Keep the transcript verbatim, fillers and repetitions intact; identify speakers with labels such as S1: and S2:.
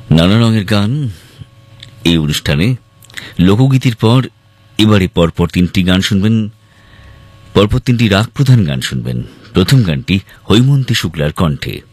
S1: নানা রঙের গান এই অনুষ্ঠানে লোকগীতির পর এবারে পরপর তিনটি গান শুনবেন, পরপর তিনটি রাগ প্রধান গান শুনবেন। প্রথম গানটি হৈমন্তী শুক্লার কণ্ঠে।